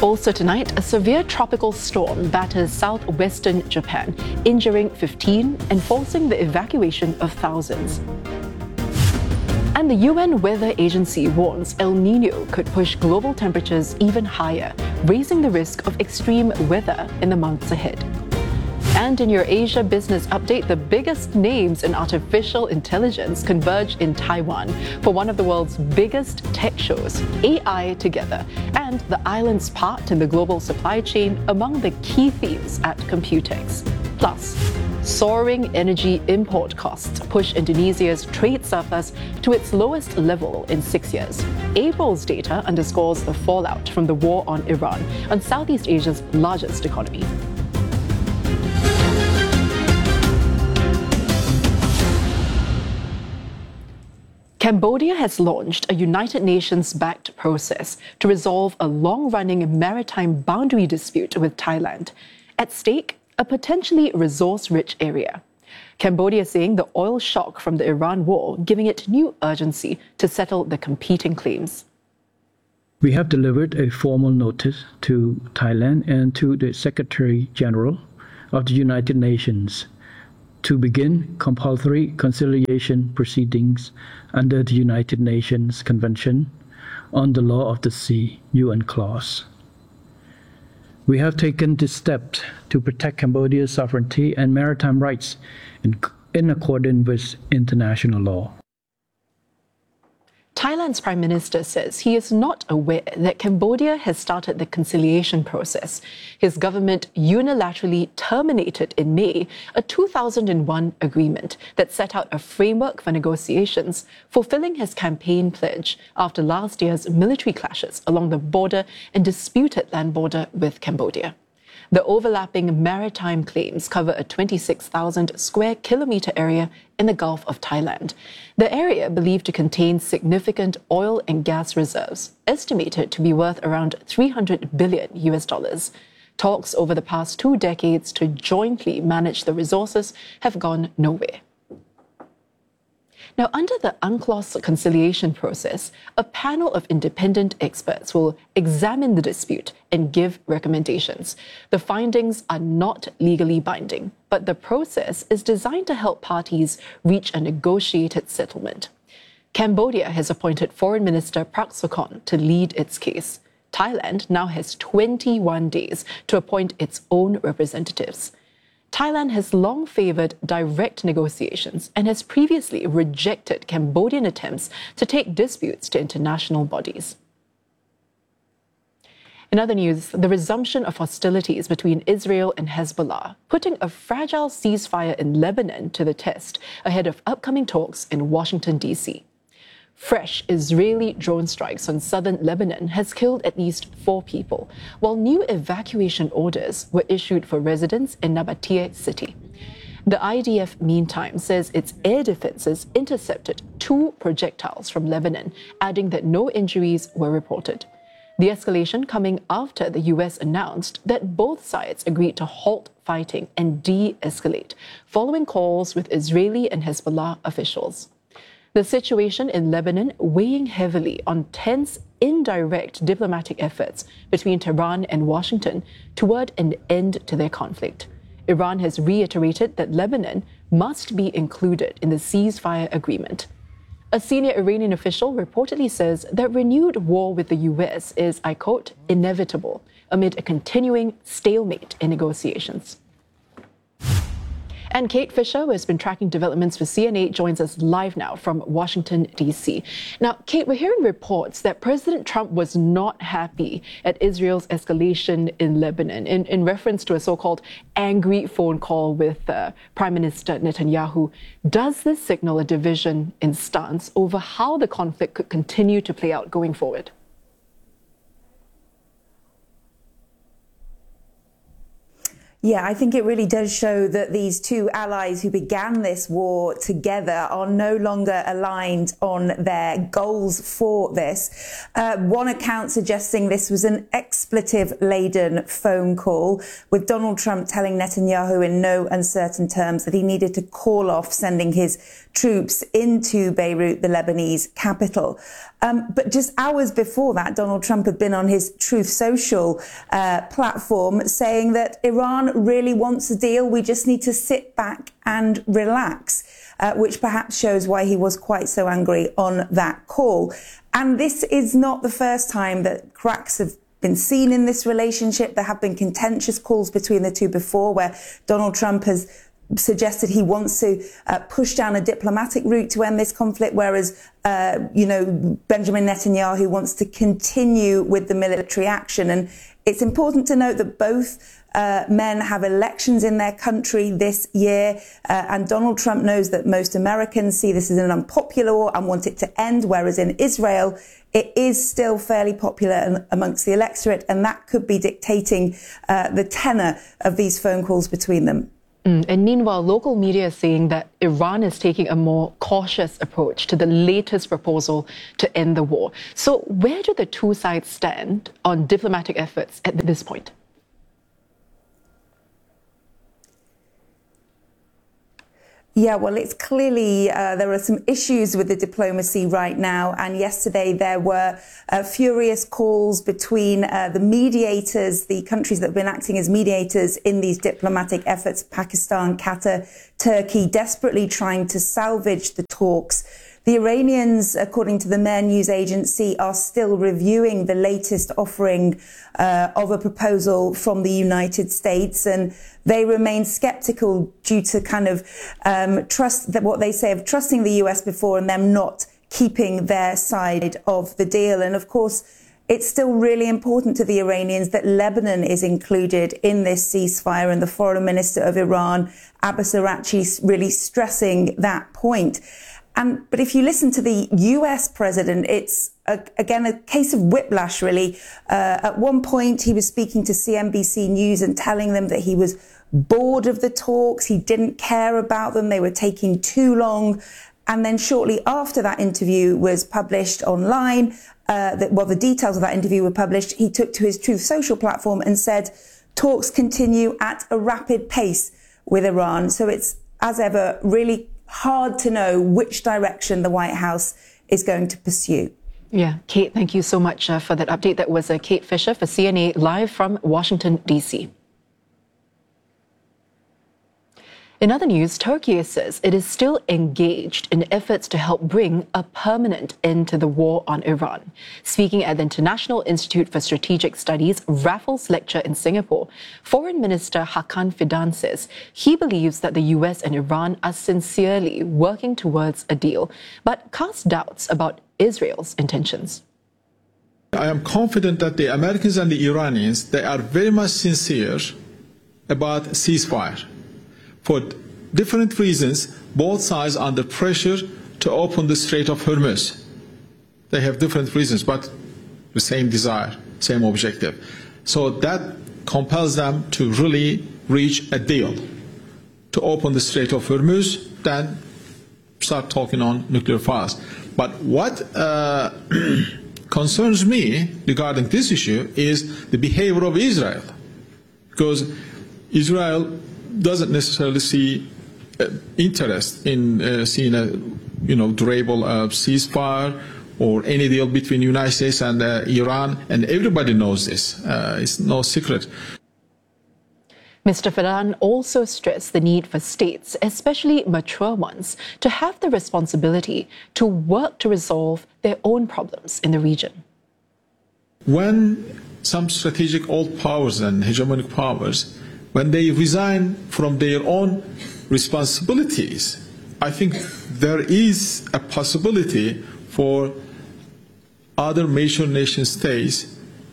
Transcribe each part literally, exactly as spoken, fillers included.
Also tonight, a severe tropical storm batters southwestern Japan, injuring fifteen and forcing the evacuation of thousands. And the U N Weather Agency warns El Niño could push global temperatures even higher, raising the risk of extreme weather in the months ahead. And in your Asia Business Update, the biggest names in artificial intelligence converge in Taiwan for one of the world's biggest tech shows, A I Together, and the island's part in the global supply chain among the key themes at Computex. Plus, soaring energy import costs push Indonesia's trade surplus to its lowest level in six years. April's data underscores the fallout from the war on Iran on Southeast Asia's largest economy. Cambodia has launched a United Nations-backed process to resolve a long-running maritime boundary dispute with Thailand. At stake, a potentially resource-rich area. Cambodia saying the oil shock from the Iran war giving it new urgency to settle the competing claims. We have delivered a formal notice to Thailand and to the Secretary General of the United Nations to begin compulsory conciliation proceedings under the United Nations Convention on the Law of the Sea, U N clause. We have taken this step to protect Cambodia's sovereignty and maritime rights in, in accordance with international law. Thailand's Prime Minister says he is not aware that Cambodia has started the conciliation process. His government unilaterally terminated in May a two thousand one agreement that set out a framework for negotiations, fulfilling his campaign pledge after last year's military clashes along the border and disputed land border with Cambodia. The overlapping maritime claims cover a twenty-six thousand square kilometre area in the Gulf of Thailand. The area believed to contain significant oil and gas reserves, estimated to be worth around three hundred billion U S dollars. Talks over the past two decades to jointly manage the resources have gone nowhere. Now, under the UNCLOS conciliation process, a panel of independent experts will examine the dispute and give recommendations. The findings are not legally binding, but the process is designed to help parties reach a negotiated settlement. Cambodia has appointed Foreign Minister Prak Sokhonn to lead its case. Thailand now has twenty-one days to appoint its own representatives. Thailand has long favoured direct negotiations and has previously rejected Cambodian attempts to take disputes to international bodies. In other news, the resumption of hostilities between Israel and Hezbollah, putting a fragile ceasefire in Lebanon to the test ahead of upcoming talks in Washington, D C. Fresh Israeli drone strikes on southern Lebanon has killed at least four people, while new evacuation orders were issued for residents in Nabatea city. The I D F, meantime, says its air defenses intercepted two projectiles from Lebanon, adding that no injuries were reported. The escalation coming after the U S announced that both sides agreed to halt fighting and de-escalate, following calls with Israeli and Hezbollah officials. The situation in Lebanon weighing heavily on tense, indirect diplomatic efforts between Tehran and Washington toward an end to their conflict. Iran has reiterated that Lebanon must be included in the ceasefire agreement. A senior Iranian official reportedly says that renewed war with the U S is, I quote, inevitable amid a continuing stalemate in negotiations. And Kate Fisher, who has been tracking developments for C N A, joins us live now from Washington, D C. Now, Kate, we're hearing reports that President Trump was not happy at Israel's escalation in Lebanon in, in reference to a so-called angry phone call with uh, Prime Minister Netanyahu. Does this signal a division in stance over how the conflict could continue to play out going forward? Yeah, I think it really does show that these two allies who began this war together are no longer aligned on their goals for this. Uh, one account suggesting this was an expletive-laden phone call, with Donald Trump telling Netanyahu in no uncertain terms that he needed to call off sending his troops into Beirut, the Lebanese capital. Um, but just hours before that, Donald Trump had been on his Truth Social uh, platform saying that Iran really wants a deal. We just need to sit back and relax, uh, which perhaps shows why he was quite so angry on that call. And this is not the first time that cracks have been seen in this relationship. There have been contentious calls between the two before, where Donald Trump has suggested he wants to uh, push down a diplomatic route to end this conflict, whereas, uh, you know, Benjamin Netanyahu wants to continue with the military action. And it's important to note that both uh, men have elections in their country this year, uh, and Donald Trump knows that most Americans see this as an unpopular war and want it to end, whereas in Israel, it is still fairly popular amongst the electorate, and that could be dictating uh, the tenor of these phone calls between them. Mm. And meanwhile, local media is saying that Iran is taking a more cautious approach to the latest proposal to end the war. So where do the two sides stand on diplomatic efforts at this point? Yeah, well, it's clearly uh, there are some issues with the diplomacy right now. And yesterday there were uh, furious calls between uh, the mediators, the countries that have been acting as mediators in these diplomatic efforts, Pakistan, Qatar, Turkey, desperately trying to salvage the talks. The Iranians, according to the Mehr news agency, are still reviewing the latest offering uh, of a proposal from the United States, and they remain skeptical due to kind of um, trust that what they say of trusting the U S before and them not keeping their side of the deal. And of course, it's still really important to the Iranians that Lebanon is included in this ceasefire, and the foreign minister of Iran, Abbas Araghchi, really stressing that point. And, but if you listen to the U S president, it's, a, again, a case of whiplash, really. Uh, at one point, he was speaking to C N B C News and telling them that he was bored of the talks. He didn't care about them. They were taking too long. And then shortly after that interview was published online, uh, that, well, the details of that interview were published, he took to his Truth Social platform and said, talks continue at a rapid pace with Iran. So it's, as ever, really hard to know which direction the White House is going to pursue. Yeah, Kate, thank you so much uh, for that update. That was uh, Kate Fisher for C N A live from Washington, D C. In other news, Turkey says it is still engaged in efforts to help bring a permanent end to the war on Iran. Speaking at the International Institute for Strategic Studies Raffles Lecture in Singapore, Foreign Minister Hakan Fidan says he believes that the U S and Iran are sincerely working towards a deal, but casts doubts about Israel's intentions. I am confident that the Americans and the Iranians, they are very much sincere about ceasefire. For different reasons, both sides are under pressure to open the Strait of Hormuz. They have different reasons, but the same desire, same objective. So that compels them to really reach a deal, to open the Strait of Hormuz, then start talking on nuclear files. But what uh, concerns me regarding this issue is the behavior of Israel, because Israel doesn't necessarily see uh, interest in uh, seeing a, you know, durable uh, ceasefire or any deal between the United States and uh, Iran, and everybody knows this. Uh, it's no secret. Mister Fidan also stressed the need for states, especially mature ones, to have the responsibility to work to resolve their own problems in the region. When some strategic old powers and hegemonic powers, when they resign from their own responsibilities, I think there is a possibility for other major nation states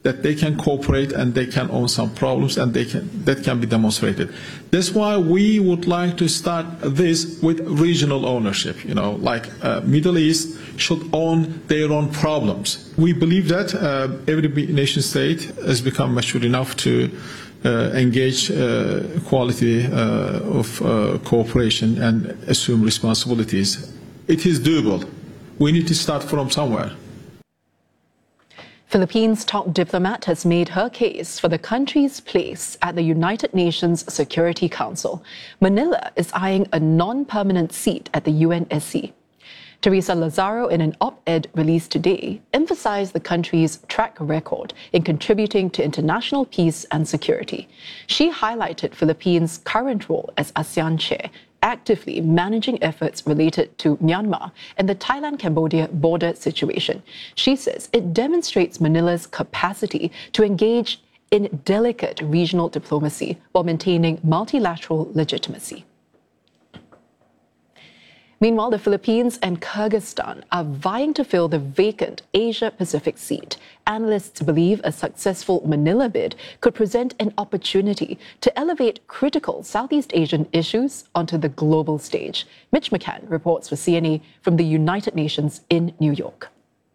that they can cooperate and they can own some problems, and they can, that can be demonstrated. That's why we would like to start this with regional ownership. You know, like uh, Middle East should own their own problems. We believe that uh, every nation state has become mature enough to uh, engage uh, quality uh, of uh, cooperation and assume responsibilities. It is doable. We need to start from somewhere. Philippines' top diplomat has made her case for the country's place at the United Nations Security Council. Manila is eyeing a non-permanent seat at the U N S C. Teresa Lazaro, in an op-ed released today, emphasized the country's track record in contributing to international peace and security. She highlighted Philippines' current role as ASEAN chair, actively managing efforts related to Myanmar and the Thailand-Cambodia border situation. She says it demonstrates Manila's capacity to engage in delicate regional diplomacy while maintaining multilateral legitimacy. Meanwhile, the Philippines and Kyrgyzstan are vying to fill the vacant Asia-Pacific seat. Analysts believe a successful Manila bid could present an opportunity to elevate critical Southeast Asian issues onto the global stage. Mitch McCann reports for C N A from the United Nations in New York.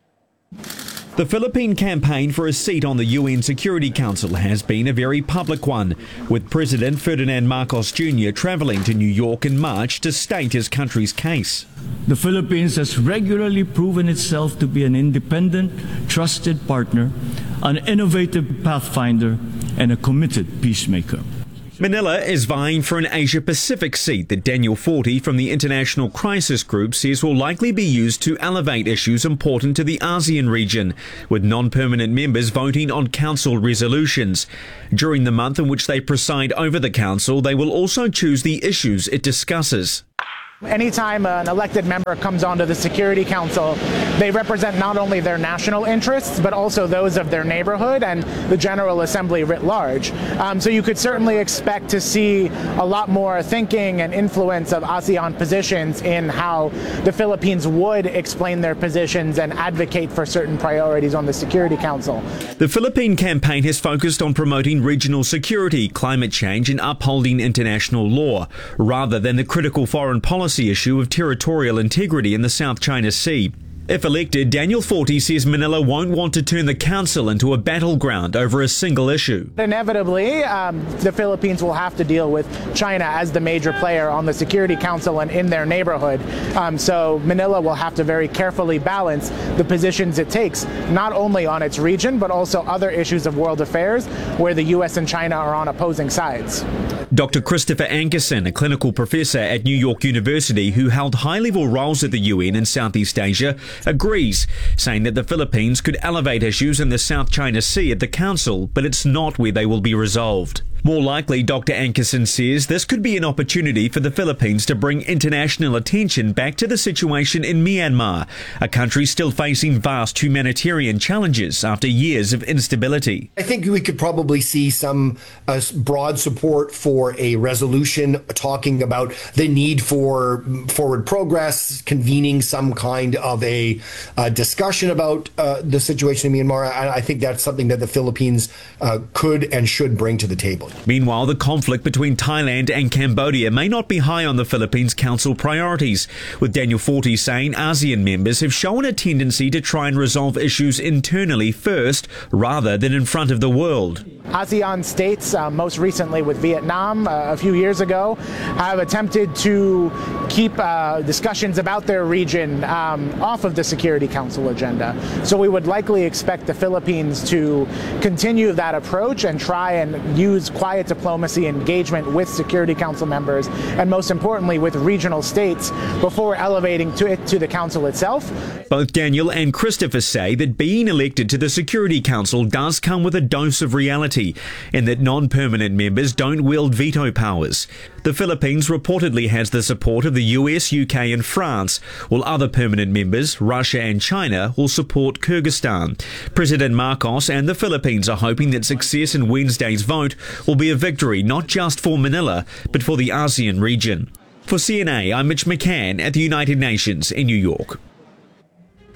The Philippine campaign for a seat on the U N Security Council has been a very public one, with President Ferdinand Marcos Junior travelling to New York in March to state his country's case. The Philippines has regularly proven itself to be an independent, trusted partner, an innovative pathfinder, and a committed peacemaker. Manila is vying for an Asia-Pacific seat that Daniel Forti from the International Crisis Group says will likely be used to elevate issues important to the ASEAN region, with non-permanent members voting on council resolutions. During the month in which they preside over the council, they will also choose the issues it discusses. Anytime an elected member comes onto the Security Council, they represent not only their national interests, but also those of their neighborhood and the General Assembly writ large. Um, so you could certainly expect to see a lot more thinking and influence of ASEAN positions in how the Philippines would explain their positions and advocate for certain priorities on the Security Council. The Philippine campaign has focused on promoting regional security, climate change and upholding international law, rather than the critical foreign policy issue of territorial integrity in the South China Sea. If elected, Daniel Forti says Manila won't want to turn the council into a battleground over a single issue. Inevitably, um, the Philippines will have to deal with China as the major player on the Security Council and in their neighborhood. Um, so Manila will have to very carefully balance the positions it takes, not only on its region, but also other issues of world affairs where the U S and China are on opposing sides. Doctor Christopher Ankerson, a clinical professor at New York University who held high-level roles at the U N in Southeast Asia, agrees, saying that the Philippines could elevate issues in the South China Sea at the Council, but it's not where they will be resolved. More likely, Doctor Ankerson says this could be an opportunity for the Philippines to bring international attention back to the situation in Myanmar, a country still facing vast humanitarian challenges after years of instability. I think we could probably see some uh, broad support for a resolution talking about the need for forward progress, convening some kind of a uh, discussion about uh, the situation in Myanmar. I, I think that's something that the Philippines uh, could and should bring to the table. Meanwhile, the conflict between Thailand and Cambodia may not be high on the Philippines Council priorities, with Daniel Forti saying ASEAN members have shown a tendency to try and resolve issues internally first, rather than in front of the world. ASEAN states, uh, most recently with Vietnam uh, a few years ago, have attempted to keep uh, discussions about their region um, off of the Security Council agenda. So we would likely expect the Philippines to continue that approach and try and use quiet diplomacy engagement with Security Council members, and most importantly with regional states, before elevating to it to the Council itself. Both Daniel and Christopher say that being elected to the Security Council does come with a dose of reality, and that non-permanent members don't wield veto powers. The Philippines reportedly has the support of the U S, U K and France, while other permanent members, Russia and China, will support Kyrgyzstan. President Marcos and the Philippines are hoping that success in Wednesday's vote will be a victory not just for Manila, but for the ASEAN region. For C N A, I'm Mitch McCann at the United Nations in New York.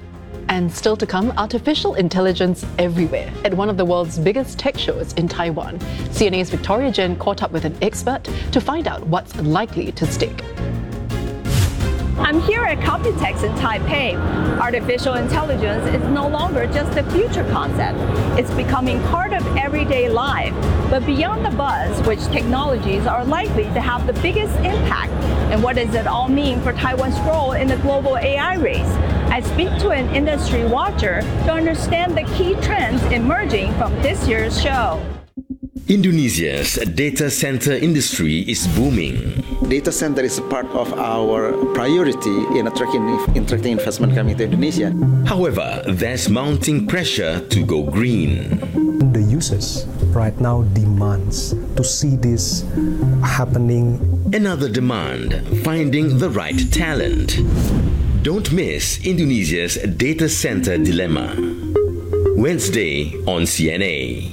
And still to come, artificial intelligence everywhere at one of the world's biggest tech shows in Taiwan. C N A's Victoria Jen caught up with an expert to find out what's likely to stick. I'm here at Computex in Taipei. Artificial intelligence is no longer just a future concept. It's becoming part of everyday life. But beyond the buzz, which technologies are likely to have the biggest impact? And what does it all mean for Taiwan's role in the global A I race? I speak to an industry watcher to understand the key trends emerging from this year's show. Indonesia's data center industry is booming. Data center is a part of our priority in attracting, attracting investment coming to Indonesia. However, there's mounting pressure to go green. The users right now demands to see this happening. Another demand, finding the right talent. Don't miss Indonesia's data center dilemma. Wednesday on C N A.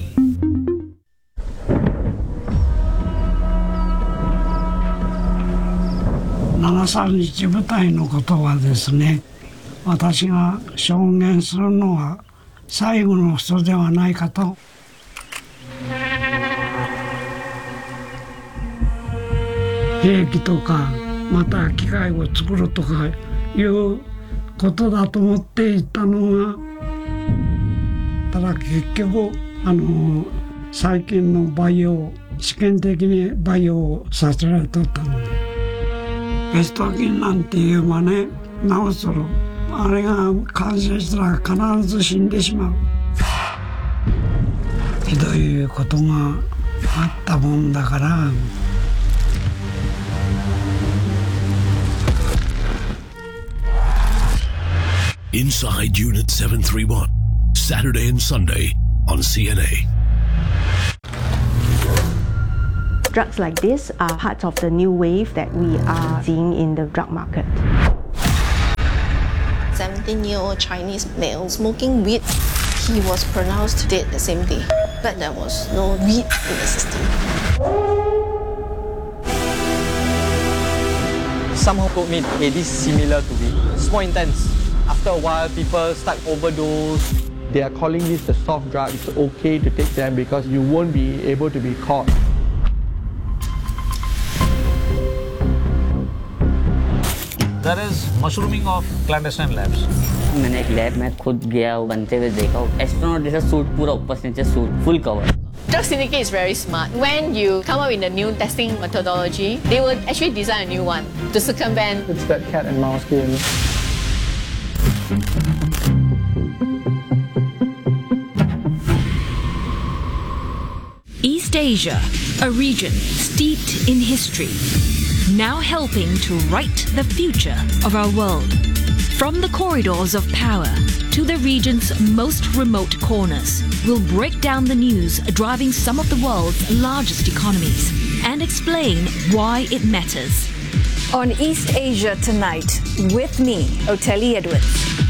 ななさんいち部隊のことはですね、私が証言するのは最後の人ではないかと。兵器とかまた機械を作るとかいうことだと思っていたのが、ただ結局あの最近の培養試験的に培養させられとったので。ペスト菌なんて言えばね、治する。あれが感染したら必ず死んでしまう。ひどいことがあったもんだから。 Inside Unit seven thirty-one, Saturday and Sunday on C N A. Drugs like this are part of the new wave that we are seeing in the drug market. seventeen-year-old Chinese male smoking weed. He was pronounced dead the same day, but there was no weed in the system. Someone told me, hey, this is similar to weed. It's more intense. After a while, people start overdose. They are calling this the soft drug. It's okay to take them because you won't be able to be caught. There is mushrooming of clandestine labs. मैंने एक lab में खुद गया बनते हुए देखा astronaut जैसा suit पूरा ऊपर से नीचे suit full cover. Drug syndicate is very smart. When you come up with a new testing methodology, they will actually design a new one to circumvent. It's that cat and mouse game. East Asia, a region steeped in history, now helping to write the future of our world. From the corridors of power to the region's most remote corners, we'll break down the news driving some of the world's largest economies and explain why it matters. On East Asia Tonight, with me, Oteli Edwards.